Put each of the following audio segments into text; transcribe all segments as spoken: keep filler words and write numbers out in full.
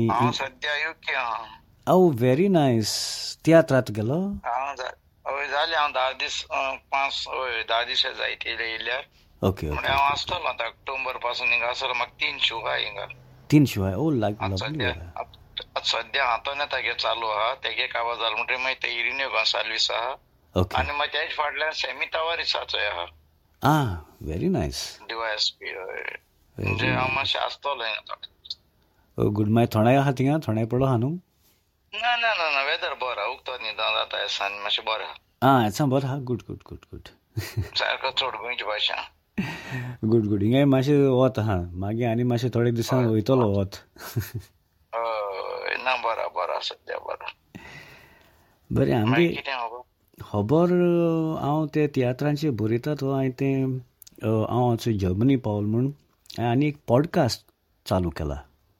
हांव सद्या युके ओ very nice. तियात्रात गेलो? हय जाले हांव धा दीस पांच हय धा दीस जायते येयल्यार. Okay okay. हांव आसतलो आतां ऑक्टोबर पासून हिंगा आसतलो. म्हाका तीन शो आहा हिंगा. तीन शो आहा? ओ लायक लवली. सद्या हातून तेगे चालू आहा. तेगे काबा जाल म्हणटरी मागीर ते इरिन्यो गोन्साल्वीस आहा. ओके. आनी मागीर तेज फाटल्यान सेमी तवारिसाचोय आहा. आह व्हेरी नायस. डीवायएसपी म्हणजे हांव मातशें आसतलो हिंगा. गुड. मागीर थोणाय आहा थिंगा? थोणाय पडलो आहा न्हू? ना ना ना ना वेदर बरो आहा. उगतो न्हिदो जाता एसान मातशें बरो आहा. आं एसा बरो आहा. Good good good good. सारको चड गोंयचे भाशा. Good good. हिंगाय मातशें वत आहा. मागीर आनी मातशें थोडे दिसान वयतलो वत. ना बरो बरो सद्या बरो. बरें आमगे खबर हांव ते तियात्रांचेर बरयता तो हांवें तें हांव आतां जर्मनी पावल म्हूण आनी एक पॉडकास्ट चालू केला.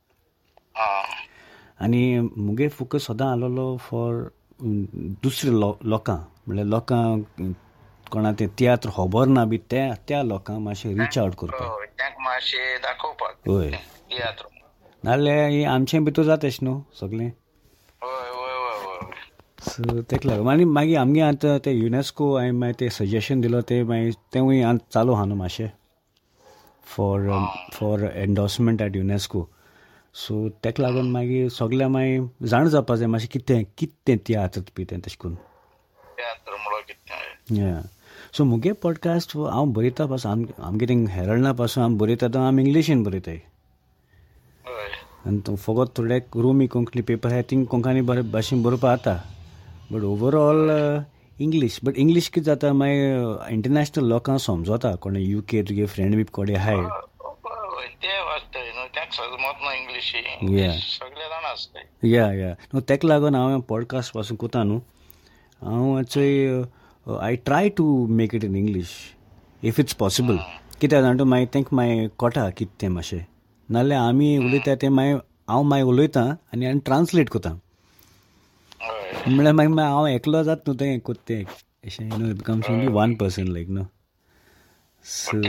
आनी मुगे फोकस सदां आसलोलो फॉर दुसरे लोकांक म्हणल्यार लोकांक कोणा तें तियात्र खबर ना बी त्या त्या लोकांक मातशें रिच आवट करपाक, मातशें दाखोवपाक. हय. तियात्र नाल्यार आमचें भितर जाता अशें न्हू सगळें. सो तेका लागून आनी मागीर आमगे आतां ते युनेस्को हांवें मागीर तें सजेशन दिलो तें मागीर तेंवूय आतां चालू आहा न्हू मातशें फॉर फॉर एन्डोर्समेंट एट युनेस्को. सो तेका लागून मागीर सगळ्या मागीर जाण जावपा जाय मातशें कितें कितें तियात्र बी तें तशें करून. या सो मुगे पॉडकास्ट हांव बरयता पासून आमगे थिंग हेरल्डा पासून हांव बरयता तो हांव इंग्लिशीन बरयताय. आनी फकत थोडे रोमी कोंकणी पेपर आहाय थिंग कोंकणी बरे भाशेन बरोवपा जाता. But overall English. But English कितें जाता मागीर इंटरनॅशनल लोकांक समजता कोणे युके तुगे फ्रेंड बी कोडे आहाय. या या न्हू तेका लागून हांव पॉडकास्ट पासून कोता न्हू हांव चोय I try to make it in English if it's possible. कित्याक जाणा तूं मागीर तेंक मागीर कोटा कितें तें मातशें नाल्यार आमी उलयता तें मागीर हांव मागीर उलयतां आनी आनी ट्रान्सलेट कोता म्हणल्यार मागीर हांव एकलो जाता न्हू तें कोत्ता तें अशें you know it becomes only one person लायक न्हू. सो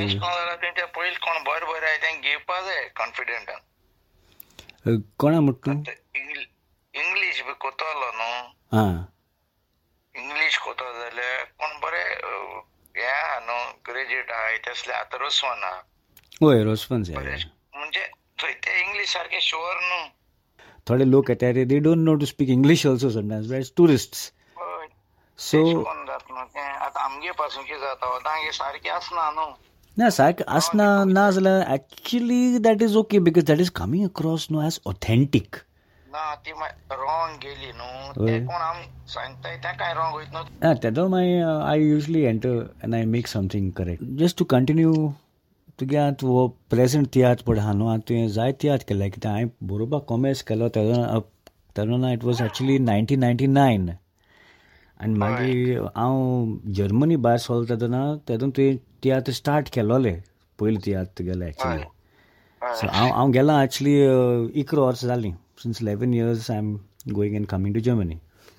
कोणा म्हणटा तूं इंग्लीश बी कोतलो न्हू. आं इंग्लीश कोतो जाल्यार कोण बरे हे आहा न्हू ग्रॅज्युएट आहाय तसले आतां रोसवन आहा. हय रोसवन म्हणजे थंय ते इंग्लीश सारके शुअर न्हू. थोडे लोक येता रे they don't know to speak English also sometimes but tourists. सो आतां आमगे पासून कितें जाता तांगे सारकें आसना न्हू. ना सारकें आसना ना जाल्यार actually that is okay because that is coming across no as authentic. ना ती रॉंग गेली न्हू ते कोण आम सांगताय ते काय रॉंग वयत न्हू. ना तेदो मागीर आय usually enter and I make something correct just to continue. तुगे आतां हो प्रेझंट तियात्र पळय आहा न्हू आतां तुवें जाय तियात्र केल्या कित्याक हांवें बरोवपाक commerce Kelo तेदो तेदोना it was actually nineteen ninety नायन आनी मागीर हांव जर्मनी भायर सोल तेदोना तेदून तुवें तियात्र स्टार्ट केलोले पयलीं तियात्र तुगेलें एक्चुली. सो हांव हांव गेलां एक्चुली इकरा वर्सां जालीं since eleven years I am going and coming to Germany.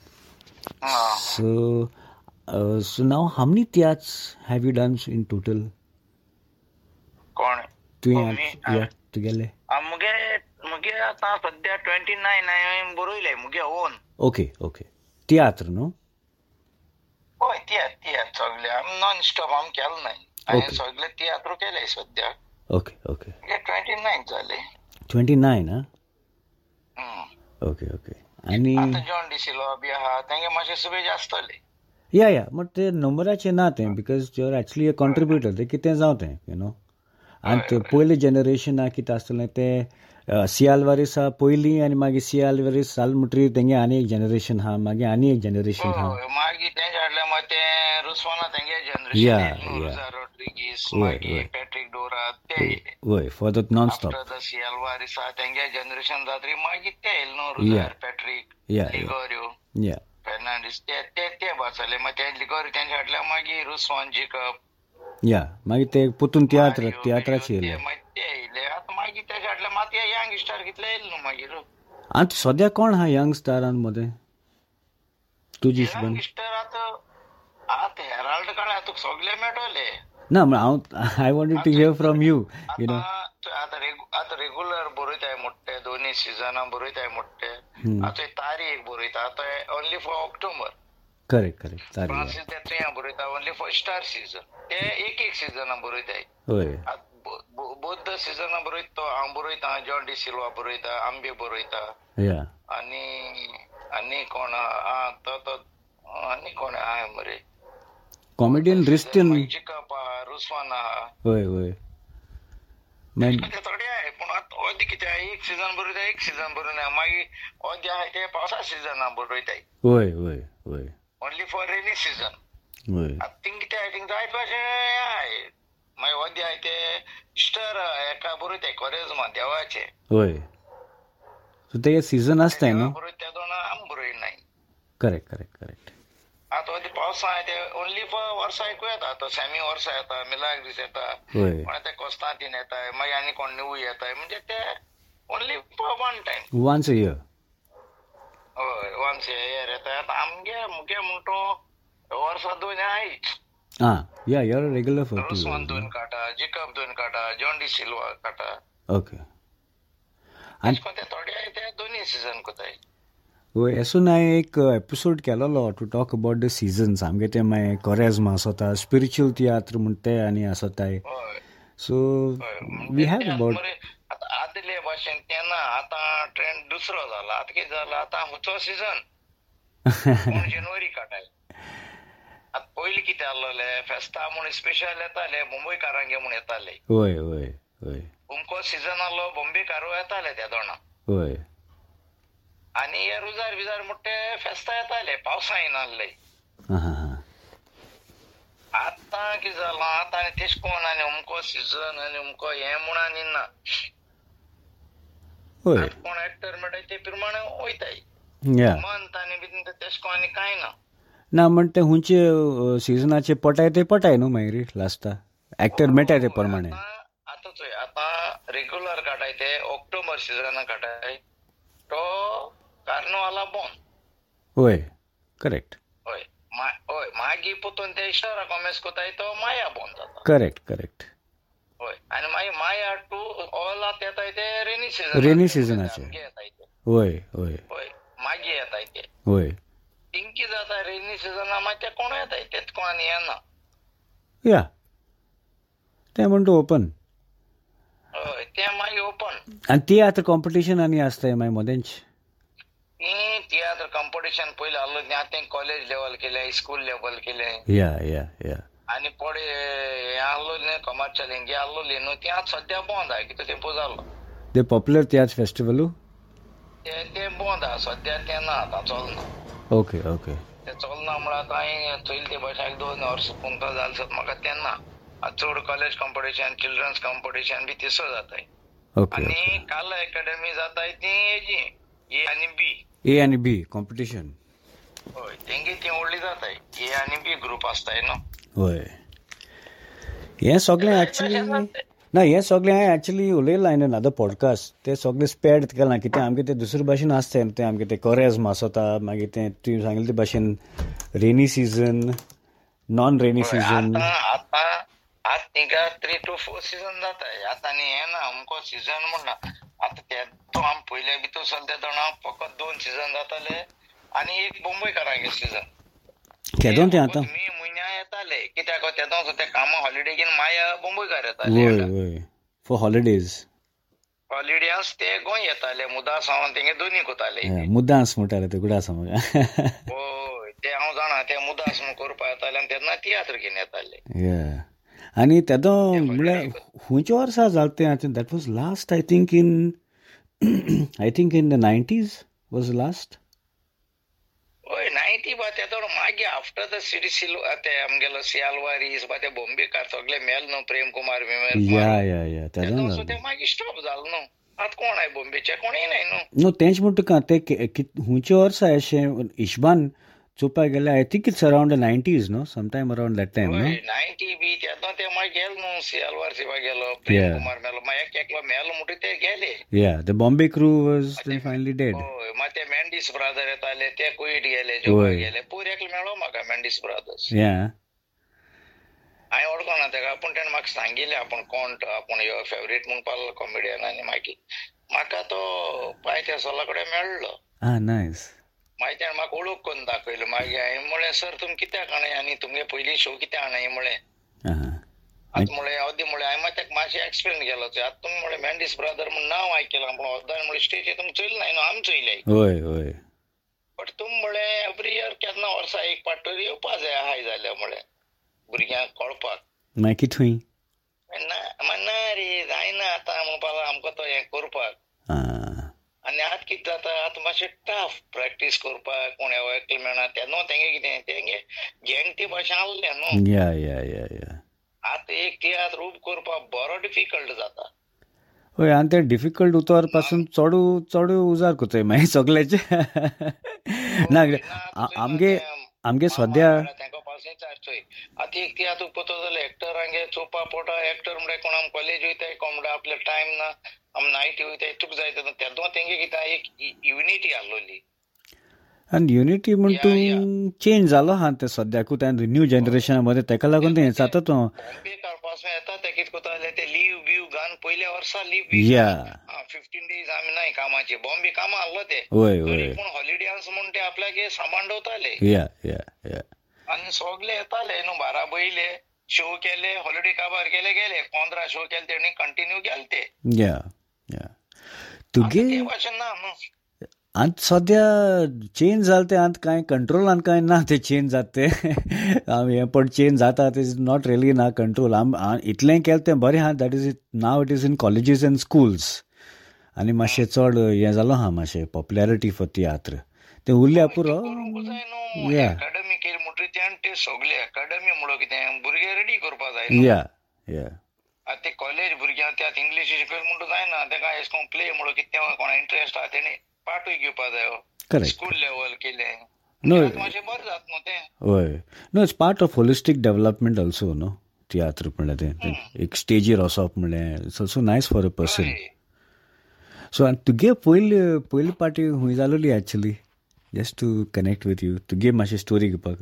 So so now how many तियाट्र्स have you done in total? कोण तुवें तुगेले मुगे मुगे आतां सद्या ट्वेंटी नायन हांवें बरयले मुगे ओन. Okay okay. तियात्र न्हू? हय तियात्र तियात्र सगळे आमी नॉन स्टॉप आमी केलो नाय. हांवें सगळे तियात्र केले सद्या. Okay okay. ट्वेंटी नायन जाले. ट्वेंटी नायन आं? Okay okay. आनी आतां जॉन डिसिलो बी आहा तेंगे मातशे सुबेज आसतले. या या बट ते नंबराचें ना तें because you are actually a contributor तें कितें जावं तें यू नो. आनी ते पयले जनरेशनाक कितें आसतलें तें सी आल्वारीस आहा पयलीं आनी मागीर सी आल्वारीस जाल म्हणटरी तेंगे आनी एक जनरेशन आहा मागीर आनी एक जनरेशन आहा मागीर तें हाडलें मागीर तें रुस्वाना तेंगे जनरेशन रोड्रिगीस मागीर पॅट्रिक डोरा ते वय फॉर द नॉन स्टॉप सी आल्वारीस आहा तेंगे जनरेशन जातरी मागीर ते येयले न्हू रुजार पॅट्रिक लिगोरियो या फेर्नांडीस ते ते ते बसले मागीर ते लिगोरियो तेंचे हाडले मागीर रुस्वान जेकब या मागीर ते पुतून तियात्र तियात्राचे येयले मागीर तेचे हाडले मागीर ते यंग स्टार कितले येयले न्हू मागीर. आतां सद्या कोण आहा यंग स्टारान मदें तुजी हिशोबान? यंग स्टार आतां आतां हेराल्ड काडे तुका सगळे मेळटले. ना हांव I wanted to here from you you know. आतां आतां रेगु आतां रेग्युलर बरयताय मोठे दोन्ही सिजनां बरयताय मोठे हम्म. आतां तारीख बरयता आतां only for October. Correct correct तारीख फ्रांसीस ते थंय बरयता ओन्ली फॉर स्टार सीजन. ते एक एक सिजनां बरयताय. होय बौद्ध सिजनां बरयता तो हांव बरयता, जॉन डी सिल्वा बरयता, आंबे बरयता या आनी आनी कोण आहा तो तो आनी कोण आहा मरे कॉमेडियन रिस्टन जिकप आहा, रुस्वान आहा. होय होय मागीर ते थोडे आहे पूण आतां अर्दे कितें एक सीजन बरयता एक सीजन बरयना मागीर अर्दे आहाय ते पावसा सिजनां बरयताय होय होय होय ओन्ली फॉर रेनी सीजन. होय आतां थिंग कितें आहाय थिंग जाय तशें आहाय मागीर अर्दे आहाय ते इस्टर हेका बरयताय कोरेजमा देवाचे. होय सो ते सीजन आसताय न्हू. बरयता दोन आम बरयनाय. करेक्ट करेक्ट करेक्ट आतां अर्दे पावसा आहाय ते ओन्ली फॉर वर्सा आयकूं येता. आतां सॅमी वर्सा येता, मिलाग दीस येता, होय कोण ते कोस्तांतीन येताय, मागीर आनी कोण निवू येताय म्हणजे ते only for one time. Once a year हय वन्स इयर येताय. आतां आमगे मुगे म्हणटो वर्सा दोन आहायच. आं या you are regular for to रुस्वान दोन काटा, जिकब दोन काटा, जॉन डी सिल्वा काटा. ओके आनी ते थोडे आहाय ते दोन्ही सीजन कोताय. होय एसून हांवें एक episode केलोलो to talk about the seasons आमगे ते मागीर कोरेजमा आसोता स्पिरिच्युअल तियात्र म्हण ते आनी आसोताय. हय सो वी हॅव अबाउट आतां आदले भाशेन तेन्ना आतां ट्रेंड दुसरो जाला. आतां कितें जाला आतां हुचो सीजन कोण जानेवारी काटाय. आतां पयलीं कितें आहलोले फेस्ता म्हूण स्पेशल येताले मुंबयकारांगे म्हूण येताले. होय होय होय उमको सीजन आहलो बॉम्बेकारू येताले त्या दोना होय आनी हे रुजार बिजार मोठे फेस्ता येताले पावसा येनासले. हां हां हां आतां कितें जालां आतां आनी तेश कोन्न आनी अमको सीजन आनी अमको हें म्हूण आनी ना. होय कोण एक्टर मेळटाय ते प्रमाणे वयताय. या मंथ आनी बिन तेश कोन्न आनी कांय ना. ना म्हण ते हुंचे सिजनाचे पटाय ते पटाय न्हू मागीर लास्टा एक्टर मेळटाय ते प्रमाणे. आतां चोय आतां रेग्युलर काटाय ते ऑक्टोबर सिजनान काटाय तो कार्नवाला बॉन. होय करेक्ट हय हय मागीर पोतून ते इश्टारा कॉमेस कोताय तो माया बॉन जाता. करेक्ट करेक्ट हय आनी मागीर माया टू ऑल आतां येताय ते रेनी सीजन रेनी सिजनाचे. येताय ते होय होय हय मागीर येताय ते. होय थिंग कितें जाता रेनी सिजना मागीर ते कोण येताय तेच कोण आनी येना. या ते म्हणटा ओपन हय ते मागीर ओपन आनी ती आतां कॉम्पिटिशन आनी आसताय मागीर मोदेंच. ती तियात्र कॉम्पिटिशन पयलीं आहलो तें आतां कॉलेज लेवल केलें स्कूल लेवल केलें या या या आनी पडे हें आहलो न्ही कमर्शियल हिंगी आहलोली न्हू ती आतां सद्या बंद आहा कितें तेंपू जालो. ते पॉप्युलर तियात्र फेस्टिवलू ते ते बंद आहा सद्या ते ना आतां चलना. ओके ओके ते चलना म्हळ्यार आतां हांवें चोयलें ते भाशेन दोन वर्स पंदरा जालें सत म्हाका तेन्ना चड college competition children's competition B तिसो जाताय. ओके आनी काला अकॅडमी जाताय ती हेजी ए आनी बी ए आनी बी कॉम्पिटिशन. हय तेंगे ती व्हडली जाताय ए आनी बी ग्रुप आसताय न्हू. होय हें सगळें एक्चुली ना हें सगळें हांवें एक्चुली उलयलां इन अनदर पॉडकास्ट. ते सगळें स्पॅड केलां कित्याक आमगे ते दुसरे भाशेन आसताय न्हू ते आमगे ते कोरेजमा आसोता मागीर ते तुवें सांगिल्ले ते भाशेन rainy season non rainy season. आतां आतां तिंगा थ्री टू फोर सीजन जाताय आतां न्ही हें ना अमको सीजन म्हणना. आतां ते तो आम पयल्या भितर चलते तेन्ना फकत दोन सीजन जाताले आनी एक मुंबयकारांगे सीजन. केदोन ते आतां मे म्हयन्या येताले कित्याक तेदोन ते कामा हॉलिडे घेवन माया मुंबयकार येताले. होय होय फॉर हॉलिडेज हॉलिडेज ते गोंय येताले मुदा सावन तेंगे दोनी कोताले. मुद्दांस म्हणटाले ते गुडास म्हाका. हय ते हांव जाणा ते मुदास म्हूण करपा येताले आनी तेन्ना तियात्र घेवन येताले. या आनी तेदो म्हळ्यार खुंयच्या वर्सा जालें तें I think that was last I think in I think in the नायन्टीज was last. हय नायन्टी बा तेदो मागीर आफ्टर द सिटी सिल्वा ते आमगेलो सियालवारीस बा ते बॉम्बेकार सगळे मेल न्हू प्रेम कुमार बिमेल या या या तेदो ते मागीर स्टॉप जालो न्हू. आतां कोण आय बॉम्बेचे कोणूय नाय न्हू. नो तेंच म्हणटा तुका ते खुंयच्या वर्सा अशें इश्बान चोवपाक गेल्यार I think it's around the नायन्टीज no sometime around that time no. Ninety B तेदो ते मागीर गेलो न्हू सियालवार सिवा गेलो प्रेम कुमार मेलो मागीर एक एकलो मेलो म्हणटा ते गेले. या the Bombay crew was finally dead. हय मागीर ते मेंडीस ब्रदर येताले ते कुईट गेले जोबा गेले पूर एकलो मेळ्ळो म्हाका मेंडीस ब्रदर्स. या हांवें वळखना तेका पूण तेणें म्हाका सांगिल्लें आपूण कोण तो आपूण ह्यो फेवरेट म्हणून पावलो कॉमेडियन आनी मागीर म्हाका तो पांय त्या सोला कडेन मेळ्ळो. Ah, nice. मागीर तेणें म्हाका वळख करून दाखयलो. मागीर हांवें म्हळें सर तुमी कित्याक हाडय आनी तुमगे पयलीं शो कित्याक हाडय म्हळें. Uh-huh. आतां म्हळें अदी म्हळें हांवें मागीर ताका मातशें एक्सप्लेन केलो आतां तुमी म्हळें मॅन्डिस ब्रदर म्हूण नांव आयकलां पूण अद्दां म्हळें स्टेजीर तुमी चोयलें ना आमी चोयलें. होय होय. बट तुमी म्हळें एवरी इयर केन्ना वर्सा एक पावटी तरी येवपा जाय हाय जाल्यार म्हळें भुरग्यांक कळपाक. मागीर कितें थंय? ना ना रे जायना आतां म्हणपाक आमकां तो हें करपाक. आनी आतां कितें जाता आतां मातशें टफ प्रॅक्टीस करपाक कोण एकलो मेळना ते न्हू तेंगे कितें तेंगे गँग ते भाशेन आहलें न्हू. या या या या. आतां एक तियात्र उब करपाक बरो डिफिकल्ट जाता. होय आनी ते डिफिकल्ट उतर पासून चड चड उजार कोताय मागीर सगल्याचे. ना आमगे आमगे सद्या तेंका पासून चारचोय आतां एक तियात्र पळोवता जाल्यार एक्टरांगे चोवपा पडटा. एक्टर म्हणल्यार कोण आम कॉलेज वयताय कोण म्हणल्यार आपले टायम ना आम नायट वयताय तुका जाय तेदो तेंगे कितें एक युनिटी आहलोली. आनी युनिटी म्हण तूं चेंज जालो हा ते सद्याकूच न्यू जनरेशना मध्ये तेका लागून तें जाता तो. बॉम्बे काडपासून येता ते कितें कोताले ते लीव बीव घान पयल्या वर्सा लीव बीव या फिफ्टीन डेज आमी नाय कामाचे बॉम्बे कामां आहलो ते. होय होय. पूण हॉलिडेज म्हूण ते आपल्याक सांबाळवताले. या या या. आनी सगळे येताले न्हू बारा बयले शो केले हॉलिडे काबार केले गेले पंदरा शो केले तेणी कंटिन्यू केले ते. या या. तुगे ते भाशेन ना न्हू. आतां सद्या चेंज जालें तें आतां कांय कंट्रोलान कांय ना तें चेंज जाता तें. हें पण चेंज जाता तें इज नॉट रियली ना कंट्रोल. आम इतलें केलें तें बरें आहा that is it now it is in colleges and schools. आनी मातशें चड हें जालो आहा मातशें पॉप्युलॅरिटी फॉर तियात्र तें उरल्या पुरो. या अकॅडमी केली म्हणटरी ते सगळे अकॅडमी म्हणून कितें भुरगे रेडी करपा जाय. या या. आतां ते कॉलेज भुरग्यांक त्यात इंग्लीश शिकयले म्हणून जायना तेका एश कोन प्ले म्हणून कितें कोणा इंट्रस्ट आहा तेणी पार्टूय घेवपा जायो. स्कूल लेवल केलें मातशें बरें जाता न्हू तें. होय no it's part of होलिस्टीक development also न्हू तियात्र म्हणल्यार तें एक स्टेजीर वचप म्हणल्यार it's also nice for a person. सो आनी तुगे पयली पयली पार्टी खूंय जालोली actually just to connect with you तुगे मातशी स्टोरी घेवपाक.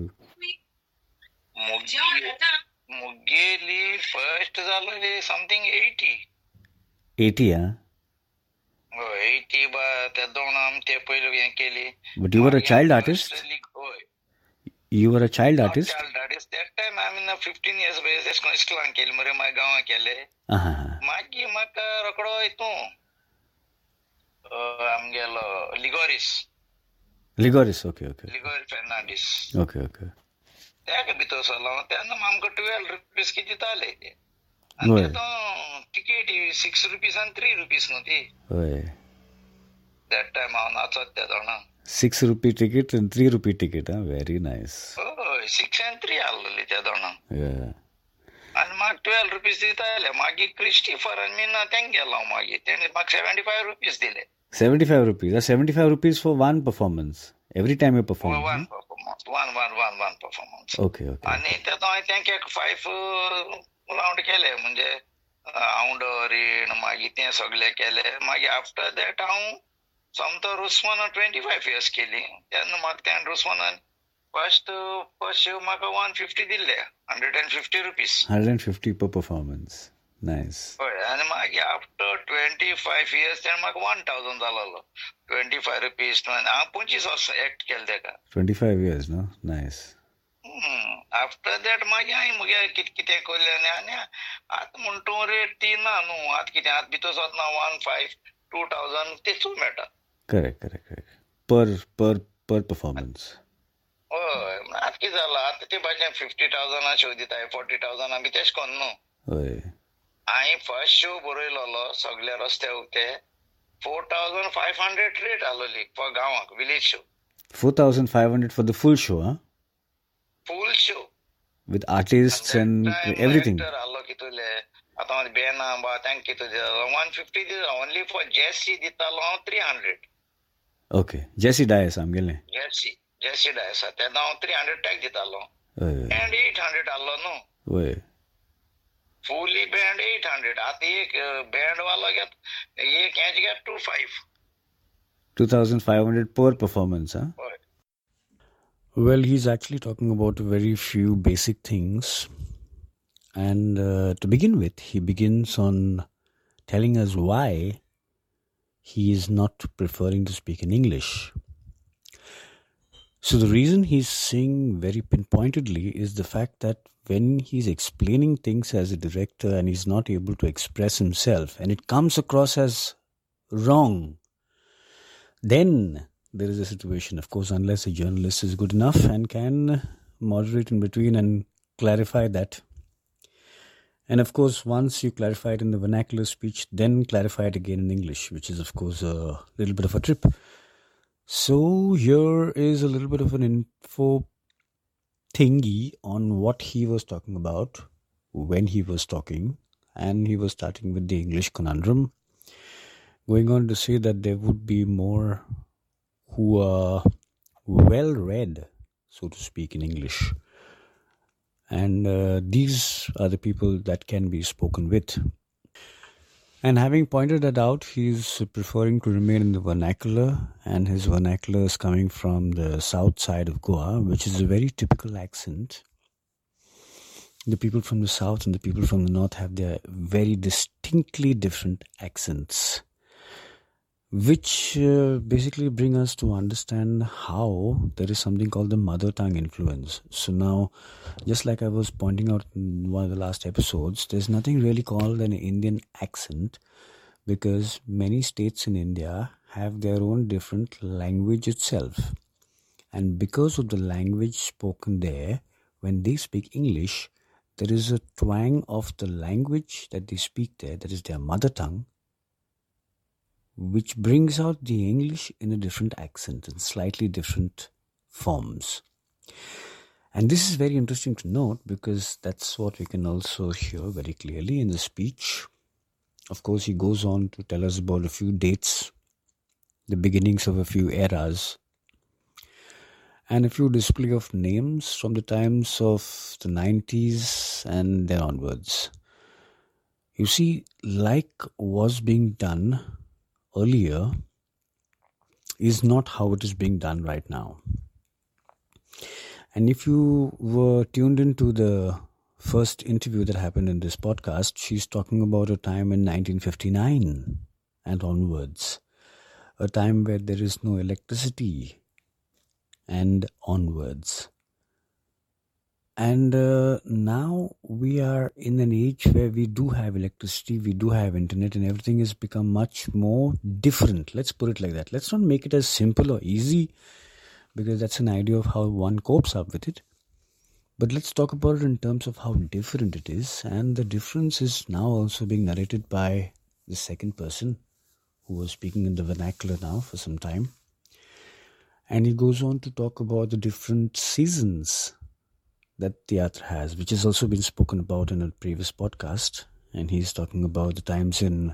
मुगेली फर्स्ट जालोली समथींग एटी. एटी आ. हय एटी बा ते दोन आम ते पयलू हें केली. But you were a child artist. हय you were a child artist. Child artist that time आमी ना फिफ्टीन इयर्स बेस एश कोन इस्कुलान केली मरे मागीर गांवां केले. मागीर म्हाका रोकडो हितू आमगेलो लिगोरीस. लिगोरीस okay okay. Liguori Fernandes. Okay okay. तेका भितर सरलो तेन्ना आमकां टुवेल्व रुपीज कितें दिताले ते. आनी तेतून टिकेट सिक्स रुपीज आनी थ्री रुपीज न्हू ती. हय. दॅट टायम हांव नाचत त्या दोना. सिक्स रुपी टिकेट आनी थ्री रुपी टिकेट आ व्हेरी नायस. हय सिक्स आनी थ्री आहलोली त्या दोना. या. आनी म्हाका टुवेल्व रुपीज दिताले मागीर क्रिस्टिफर आनी मीना तेंक गेलो हांव मागीर तेणी म्हाका सेव्हन्टी फायव रुपीज दिले. Seventy five rupees uh seventy five rupees for one performance every time you perform. One performance one one one one performance. Okay okay. आनी तेतून हांवें तेंक एक फायव रावंड केले म्हणजे हांव रीण मागीर तें सगळें केलें. मागीर आफ्टर दॅट हांव समतो रुस्मान ट्वेंटी फायव इयर्स केली. तेन्ना म्हाका त्या रुस्मानान फर्स्ट फर्स्ट शो म्हाका वन फिफ्टी दिल्ले hundred and fifty rupees. Hundred and fifty पर परफॉर्मन्स. नायस. हय आनी मागीर आफ्टर ट्वेंटी फायव इयर्स तेणें म्हाका one thousand जालोलो. Twenty five rupees हांव पंचवीस वर्स एक्ट केलें तेका. ट्वेंटी फायव इयर्स न्हू. नायस. आफ्टर दॅट मागीर हांवें मुगे कितें कितें केलें आनी आतां म्हण तूं रेट ती ना न्हू. आतां कितें आतां भितर सोदना वन फायव टू थावजंड तेचू मेळटा. Correct correct correct. पर पर पर परफॉर्मन्स. हय आतां कितें जालां आतां ते भाशेन फिफ्टी थावजंडा शो दिताय फोर्टी थावजंडा बी तेश कोन्न न्हू. हय. हांवें फर्स्ट शो बरयलोलो सगळे रस्ते उक्ते four thousand five hundred rate आहलोली for गांवाक village show. Four thousand five hundred for the fool show uh. Fool show with artists and everything. आहलो कितुले आतां बेना बा तेंक कितू दितालो वन फिफ्टी दिता ओनली फॉर जेसी दितालो हांव थ्री हंड्रेड. ओके जेसी डायस आमगेलें. जेसी जेसी डायस तेन्ना हांव थ्री हंड्रेड टॅक दितालो. एंड एट हंड्रेड आहलो न्हू. वय. Fully band eight hundred. आतां एक बँड वालो घेत एक हेच घेत to five. Two thousand five hundred पर performance uh. Well, he's actually talking about very few basic things. And uh, to begin with, he begins on telling us why he is not preferring to speak in English. So the reason he's saying very pinpointedly is the fact that when he's explaining things as a director and he's not able to express himself and it comes across as wrong, then there is a situation, of course, unless a journalist is good enough and can moderate in between and clarify that. And of course, once you clarify it in the vernacular speech, then clarify it again in English, which is, of course, a little bit of a trip. So here is a little bit of an info thingy on what he was talking about when he was talking. And he was starting with the English conundrum, going on to say that there would be more who are well-read, so to speak, in English. And uh, these are the people that can be spoken with. And having pointed that out, he's preferring to remain in the vernacular, and his vernacular is coming from the south side of Goa, which is a very typical accent. The people from the south and the people from the north have their very distinctly different accents, which uh, basically bring us to understand how there is something called the mother tongue influence. So now, just like I was pointing out in one of the last episodes, there's nothing really called an Indian accent because many states in India have their own different language itself. And because of the language spoken there, when they speak English, there is a twang of the language that they speak there, that is their mother tongue, which brings out the English in a different accent, in slightly different forms. And this is very interesting to note because that's what we can also hear very clearly in the speech. Of course, he goes on to tell us about a few dates, the beginnings of a few eras, and a few display of names from the times of the nineties and then onwards. You see, like was being done earlier is not how it is being done right now. And if you were tuned into the first interview that happened in this podcast, she's talking about a time in nineteen fifty-nine and onwards, a time where there is no electricity and onwards. And uh, now we are in an age where we do have electricity, we do have internet, and everything has become much more different. Let's put it like that. Let's not make it as simple or easy, because that's an idea of how one copes up with it. But let's talk about it in terms of how different it is. And the difference is now also being narrated by the second person who was speaking in the vernacular now for some time. And he goes on to talk about the different seasons that theatre has, which has also been spoken about in a previous podcast. And he's talking about the times in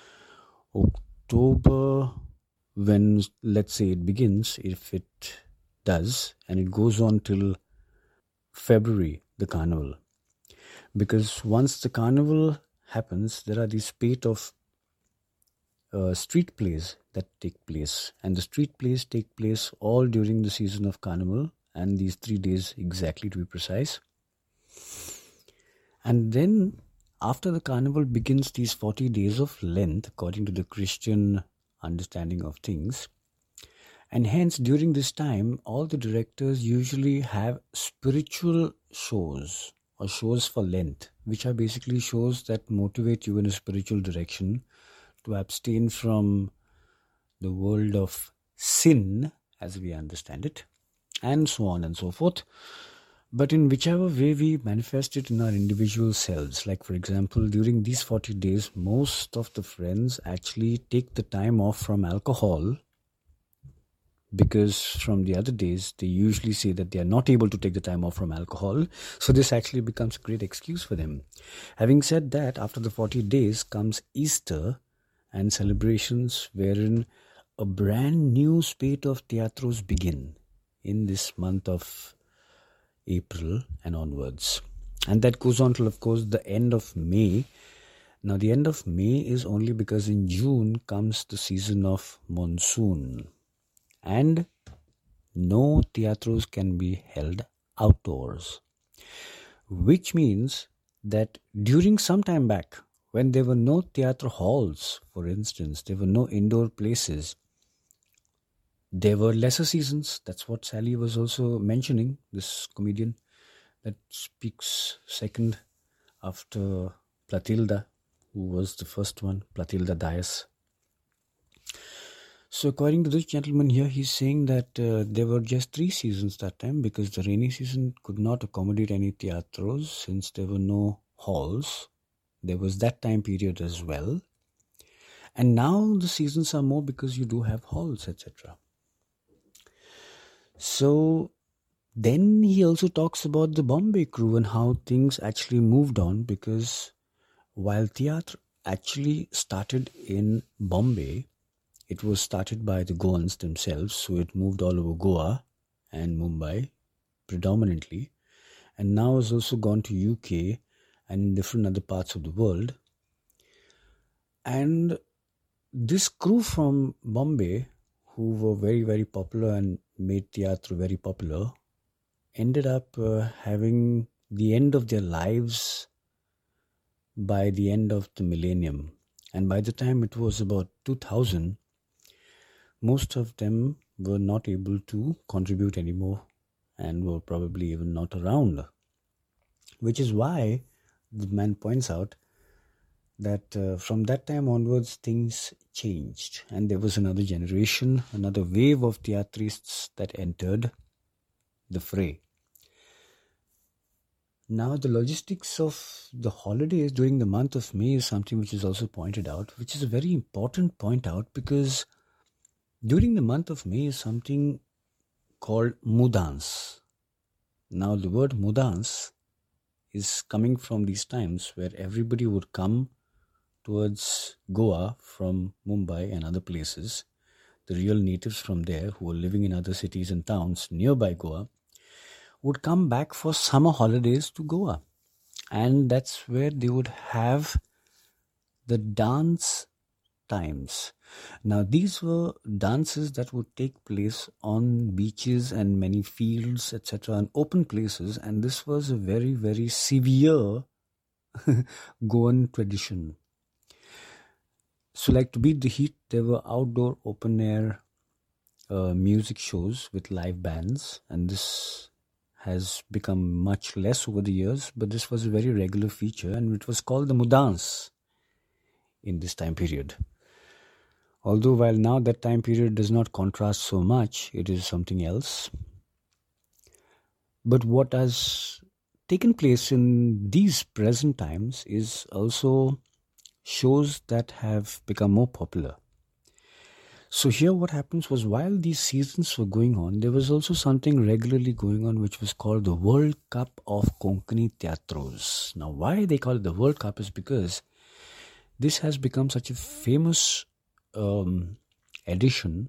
October when, let's say, it begins, if it does, and it goes on till February, the carnival. Because once the carnival happens, there are these spate of uh, street plays that take place. And the street plays take place all during the season of carnival, and these three days exactly, to be precise. And then after the carnival begins these forty days of Lent, according to the Christian understanding of things. And hence, during this time, all the directors usually have spiritual shows or shows for Lent, which are basically shows that motivate you in a spiritual direction to abstain from the world of sin, as we understand it, and so on and so forth. But in whichever way we manifest it in our individual selves, like for example, during these forty days, most of the friends actually take the time off from alcohol, because from the other days, they usually say that they are not able to take the time off from alcohol. So this actually becomes a great excuse for them. Having said that, after the forty days comes Easter and celebrations wherein a brand new spate of teatros begin in this month of April and onwards. And that goes on till, of course, the end of May. Now, the end of May is only because in June comes the season of monsoon. And no teatros can be held outdoors. Which means that during some time back, when there were no theatre halls, for instance, there were no indoor places, there were lesser seasons. That's what Sally was also mentioning, this comedian that speaks second after Platilda, who was the first one, Platilda Dias. So according to this gentleman here, he's saying that uh, there were just three seasons that time because the rainy season could not accommodate any theatros since there were no halls. There was that time period as well. And now the seasons are more because you do have halls, et cetera. So then he also talks about the Bombay crew and how things actually moved on, because while theatre actually started in Bombay, it was started by the Goans themselves, so it moved all over Goa and Mumbai predominantly, and now has also gone to U K and in different other parts of the world. And this crew from Bombay, who were very, very popular and made theatre very popular, ended up uh, having the end of their lives by the end of the millennium. And by the time it was about two thousand, most of them were not able to contribute anymore and were probably even not around. Which is why the man points out that uh, from that time onwards things changed, and there was another generation, another wave of theatrists that entered the fray. Now the logistics of the holidays during the month of May is something which is also pointed out, which is a very important point out, because during the month of May is something called Mudans. Now the word Mudans is coming from these times where everybody would come towards Goa from Mumbai and other places. The real natives from there who were living in other cities and towns nearby Goa would come back for summer holidays to Goa. And that's where they would have the dance times. Now these were dances that would take place on beaches and many fields, et cetera, and open places, and this was a very, very severe Goan tradition. So like to beat the heat, there were outdoor open air uh, music shows with live bands, and this has become much less over the years, but this was a very regular feature, and it was called the Mudans in this time period. Although while now that time period does not contrast so much, it is something else. But what has taken place in these present times is also shows that have become more popular. So here what happens was, while these seasons were going on, there was also something regularly going on which was called the World Cup of Konkani Teatros. Now why they call it the World Cup is because this has become such a famous um, edition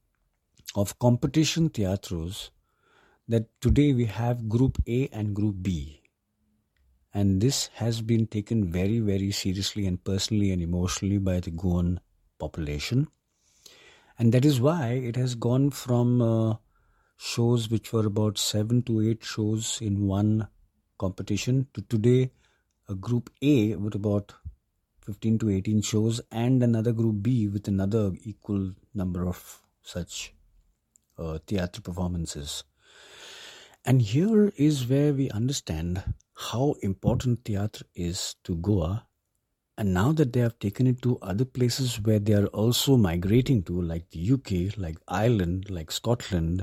of competition teatros that today we have Group A and Group B. And this has been taken very, very seriously and personally and emotionally by the Goan population. And that is why it has gone from uh, shows which were about seven to eight shows in one competition to today a Group A with about fifteen to eighteen shows and another Group B with another equal number of such uh, theatre performances. And here is where we understand how important theatre is to Goa. And now that they have taken it to other places where they are also migrating to, like the U K, like Ireland, like Scotland,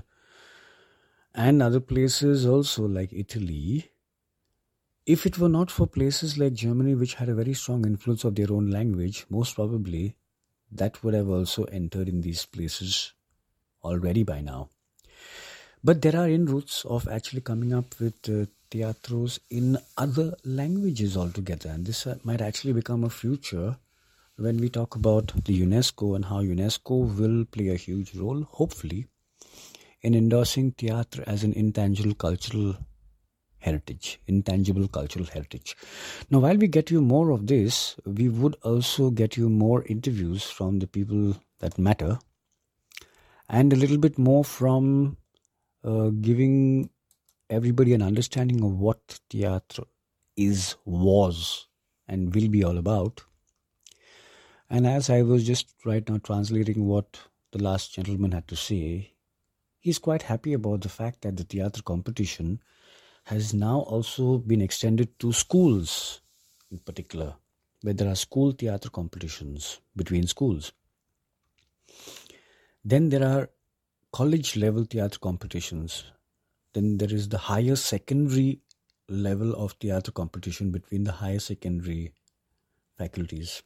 and other places also like Italy, if it were not for places like Germany, which had a very strong influence of their own language, most probably that would have also entered in these places already by now. But there are inroads of actually coming up with uh, teatros in other languages altogether. And this uh, might actually become a future when we talk about the UNESCO and how UNESCO will play a huge role, hopefully, in endorsing theatre as an intangible cultural heritage, intangible cultural heritage. Now, while we get you more of this, we would also get you more interviews from the people that matter and a little bit more from uh, giving everybody an understanding of what theatre is, was, and will be all about. And as I was just right now translating what the last gentleman had to say, he's quite happy about the fact that the theatre competition has now also been extended to schools in particular, where there are school theatre competitions between schools. Then there are college level theatre competitions. Then there is the higher secondary level of theatre competition between the higher secondary faculties.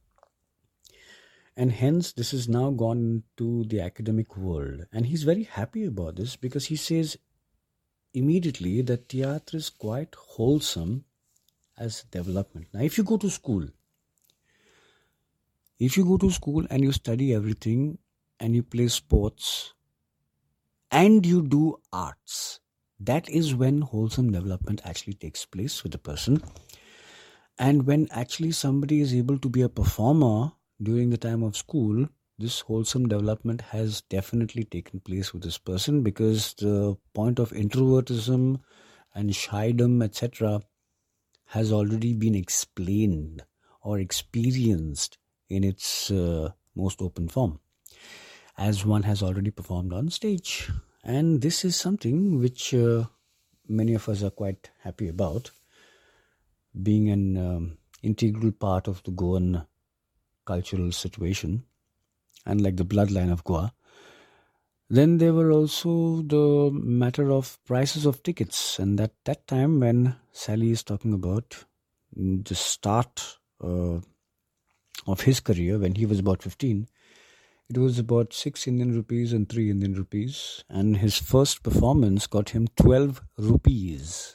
And hence this has now gone to the academic world. And he's very happy about this because he says immediately that theatre is quite wholesome as development. Now, if you go to school, if you go to school and you study everything and you play sports and you do arts, that is when wholesome development actually takes place with the person. And when actually somebody is able to be a performer during the time of school, this wholesome development has definitely taken place with this person, because the point of introvertism and shydom, et cetera, has already been explained or experienced in its uh, most open form, as one has already performed on stage. And this is something which uh, many of us are quite happy about, being an um, integral part of the Goan cultural situation, and like the bloodline of Goa. Then there were also the matter of prices of tickets, and at that time when Sally is talking about the start uh, of his career, when he was about fifteen, it was about six Indian rupees and three Indian rupees, and his first performance got him twelve rupees.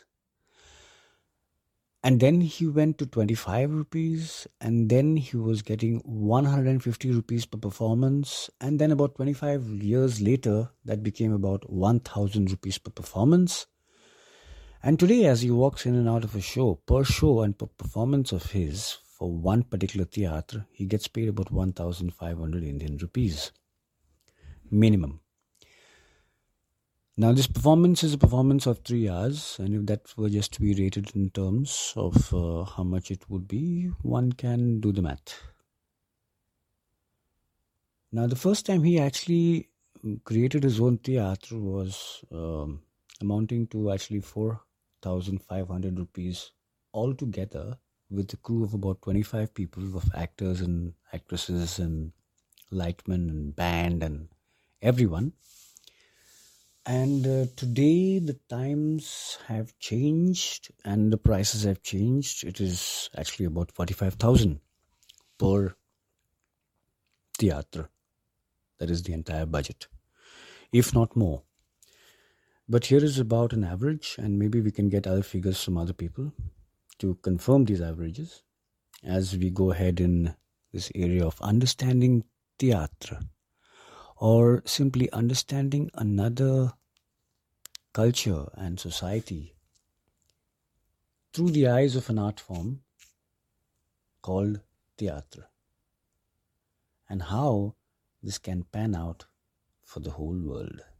And then he went to twenty-five rupees, and then he was getting one hundred fifty rupees per performance. And then about twenty-five years later, that became about one thousand rupees per performance. And today, as he walks in and out of a show, per show and per performance of his, for one particular theatre, he gets paid about one thousand five hundred Indian rupees. Minimum. Now, this performance is a performance of three hours, and if that were just to be rated in terms of uh, how much it would be, one can do the math. Now, the first time he actually created his own theatre was um, amounting to actually four thousand five hundred rupees altogether, with a crew of about twenty-five people, of actors and actresses and lightmen and band and everyone. And uh, today the times have changed and the prices have changed. It is actually about forty-five thousand per theatre. That is the entire budget, if not more. But here is about an average, and maybe we can get other figures from other people to confirm these averages as we go ahead in this area of understanding theatre, or simply understanding another culture and society through the eyes of an art form called theatre, and how this can pan out for the whole world.